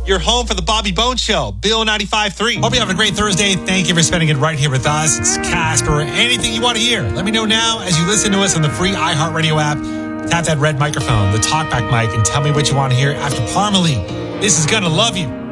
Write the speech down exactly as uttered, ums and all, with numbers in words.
your home for the Bobby Bones Show. Bill ninety-five point three. Hope you're having a great Thursday. Thank you for spending it right here with us. It's Casper. Anything you want to hear, let me know now as you listen to us on the free iHeartRadio app. Tap that red microphone, the talkback mic, and tell me what you want to hear after Parmalee. This is Gonna Love You.